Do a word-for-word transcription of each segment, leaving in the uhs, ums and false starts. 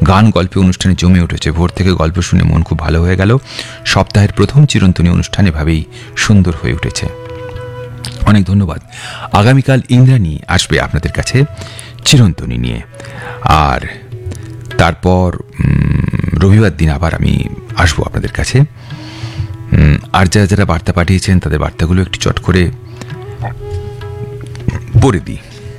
গান গল্পে অনুষ্ঠানে জমে উঠেছে। ভোর থেকে গল্প শুনে মন খুব ভালো হয়ে গেল। সপ্তাহের প্রথম চিরন্তনী অনুষ্ঠান এভাবেই সুন্দর হয়ে উঠেছে। অনেক ধন্যবাদ। আগামীকাল ইন্দ্রাণী আসবে আপনাদের কাছে চিরন্তনী নিয়ে, আর তারপর রবিবার দিন আবার আমি আসবো আপনাদের কাছে। আর যারা যারা বার্তা পাঠিয়েছেন তাদের বার্তাগুলো একটু চট করে পড়ে দিই।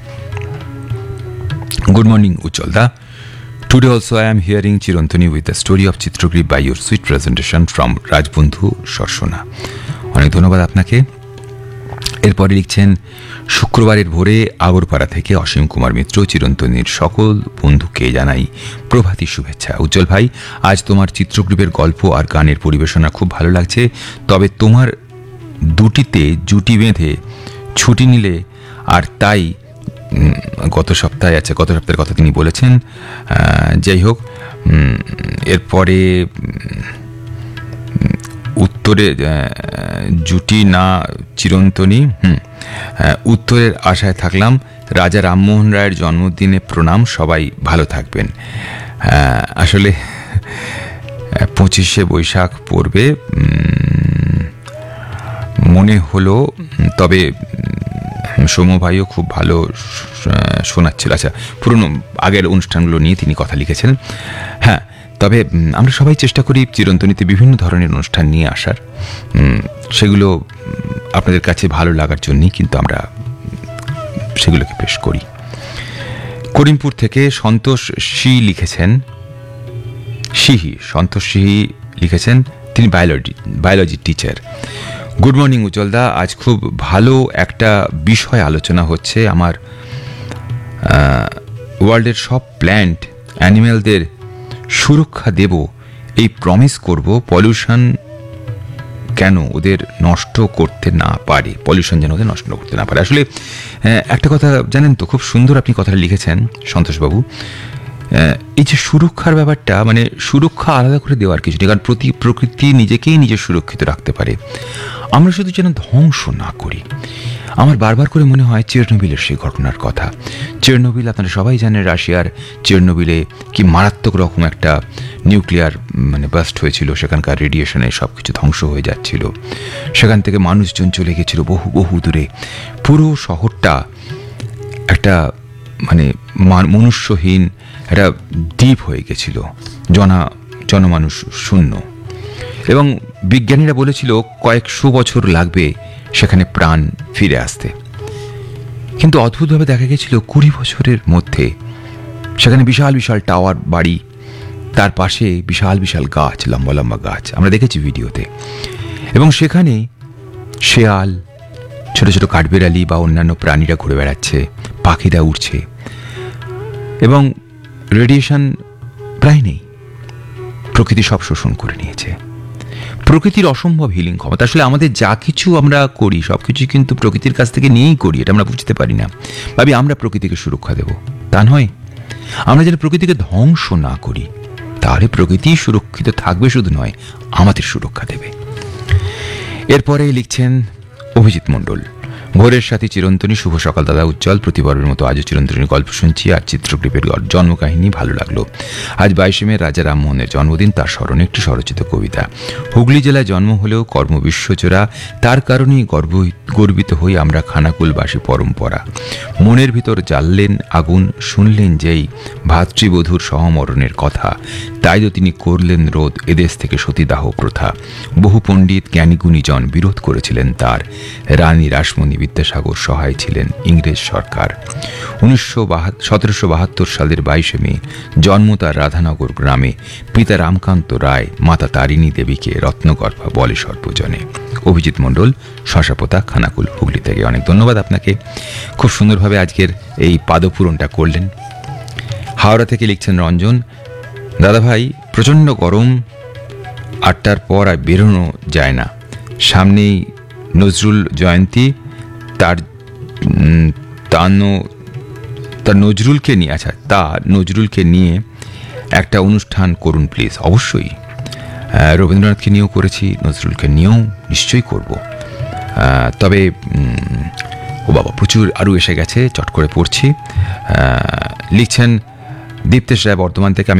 Good morning উজ্জ্বলদা, today also I am hearing চিরন্তনী with the story of চিত্রগ্রীপ by your sweet presentation from রাজবন্ধু Sarsuna. অনেক ধন্যবাদ আপনাকে। এরপরে লিখছেন, শুক্রবারের ভোরে আগরপাড়া থেকে অসীম কুমার মিত্র, চিরন্তনীর সকল বন্ধুকে জানাই প্রভাতী শুভেচ্ছা। উজ্জ্বল ভাই, আজ তোমার চিত্রগ্রীপের গল্প আর গানের পরিবেশনা খুব ভালো লাগছে, তবে তোমার দুটিতে জুটি বেঁধে ছুটি নিলে, আর তাই গত সপ্তাহে আছে গত সপ্তাহের কথা তিনি বলেছেন। যাই হোক, এরপরে উত্তরে জুটি না চিরন্তনী, হুম উত্তরের আশায় থাকলাম। রাজা রামমোহন রায়ের জন্মদিনে প্রণাম, সবাই ভালো থাকবেন। আসলে পঁচিশে বৈশাখ পড়বে মনে হলো, তবে সৌম্য ভাইও খুব ভালো শোনাচ্ছিল। আচ্ছা, পুরনো আগের অনুষ্ঠানগুলো নিয়ে তিনি কথা লিখেছেন। হ্যাঁ, তবে আমরা সবাই চেষ্টা করি চিরন্তনীতে বিভিন্ন ধরনের অনুষ্ঠান নিয়ে আসার, সেগুলো আপনাদের কাছে ভালো লাগার জন্যই কিন্তু আমরা সেগুলোকে পেশ করি। করিমপুর থেকে সন্তোষ সি লিখেছেন, সিহি সন্তোষ সিহি লিখেছেন, তিনি biology biology teacher. Good morning উজ্জ্বলদা, আজ খুব ভালো একটা বিষয় আলোচনা হচ্ছে। আমার ওয়ার্ল্ডের সব প্ল্যান্ট অ্যানিম্যালদের সুরক্ষা দেব, এই প্রমিস করব। পলিউশন কেন ওদের নষ্ট করতে না পারে, পলিউশন যেন ওদের নষ্ট করতে না পারে। আসলে একটা কথা জানেন তো, খুব সুন্দর আপনি কথাটা লিখেছেন সন্তোষবাবু। এই যে সুরক্ষার ব্যাপারটা, মানে সুরক্ষা আলাদা করে দেওয়ার কিছু নেই, কারণ প্রতি প্রকৃতি নিজেকেই নিজে সুরক্ষিত রাখতে পারে। আমরা শুধু যেন ধ্বংস না করি। আমার বারবার করে মনে হয় চেরনোবিলের সেই ঘটনার কথা। চেরনোবিল আপনারা সবাই জানেন, রাশিয়ার চেরনোবিলে কি মারাত্মক রকম একটা নিউক্লিয়ার মানে বাস্ট হয়েছিল, সেখানকার রেডিয়েশনে সব কিছু ধ্বংস হয়ে যাচ্ছিল। সেখান থেকে মানুষজন চলে গেছিল বহু বহু দূরে। পুরো শহরটা একটা মানে মনুষ্যহীন একটা দ্বীপ হয়ে গেছিল, জনা জনমানুষ শূন্য। এবং বিজ্ঞানীরা বলেছিল কয়েকশো বছর লাগবে সেখানে প্রাণ ফিরে আসতে, কিন্তু অদ্ভুতভাবে দেখা গেছিল কুড়ি বছরের মধ্যে সেখানে বিশাল বিশাল টাওয়ার বাড়ি, তার পাশে বিশাল বিশাল গাছ, লম্বা লম্বা গাছ, আমরা দেখেছি ভিডিওতে। এবং সেখানে শেয়াল, ছোট ছোট কাঠবিড়ালি বা অন্যান্য প্রাণীরা ঘুরে বেড়াচ্ছে, পাখিরা উড়ছে, এবং রেডিয়েশন প্রায় নেই। প্রকৃতি সব শোষণ করে নিয়েছে। প্রকৃতির অসম্ভব হিলিং ক্ষমতা। আসলে আমাদের যা কিছু আমরা করি সব কিছু কিন্তু প্রকৃতির কাছ থেকে নিয়েই করি, এটা আমরা বুঝতে পারি না। ভাবি আমরা প্রকৃতিকে সুরক্ষা দেব, তা নয়। আমরা যেন প্রকৃতিকে ধ্বংস না করি, তাহলে প্রকৃতি সুরক্ষিত থাকবে, শুধু নয় আমাদের সুরক্ষা দেবে। এরপরে লিখছেন অভিজিৎ মণ্ডল, ভোরের সাথে চিরন্তনী, শুভ সকাল দাদা উজ্জ্বল। প্রতিবারের মতো আজও চিরন্তনীর গল্প শুনছি, আর চিত্রগ্রীপের জন্মকাহিনী ভালো লাগলো। আজ বাইশে মে রাজা রামমোহনের জন্মদিন, তার স্মরণে একটি স্বরচিত কবিতা। হুগলি জেলায় জন্ম হলেও কর্ম বিশ্বজোড়া, তার কারণেই গর্ব গর্বিত হই আমরা খানাকুলবাসী পরম্পরা। মনের ভিতর জ্বাললেন আগুন, শুনলেন যেই ভাতৃবধূর সহমরণের কথা, তাই তো তিনি করলেন রোধ এদেশ থেকে সতীদাহ প্রথা। বহু পণ্ডিত জ্ঞানী গুণীজন বিরোধ করেছিলেন তার, রানী রাসমণি বিদ্যাসাগর সহায় ছিলেন ইংরেজ সরকার। উনিশশো সতেরোশো বাহাত্তর সালের বাইশে মে জন্ম তার রাধানগর গ্রামে। পিতা রামকান্ত রায়, মাতা তারিণী দেবীকে রত্নগর্ভা বলে সর্বজনে। অভিজিৎ মণ্ডল, শশাপোতা, খানাকুল, হুগলি থেকে। অনেক ধন্যবাদ আপনাকে, খুব সুন্দরভাবে আজকের এই পাদপূরণটা করলেন। হাওড়া থেকে লিখছেন রঞ্জন, দাদা ভাই প্রচণ্ড গরম, আটটার পর আর বেরোনো যায় না। সামনেই নজরুল জয়ন্তী, তার তার নজরুলকে নিয়ে আচ্ছা তা নজরুলকে নিয়ে একটা অনুষ্ঠান করুন প্লিজ। অবশ্যই, রবীন্দ্রনাথকে নিয়েও করেছি, নজরুলকে নিয়েও নিশ্চয়ই করব। তবে ও বাবা, প্রচুর আরও এসে গেছে, চট করে পড়ছি। লিখছেন দীপ্তেশ রায় বর্ধমান থেকে। আমি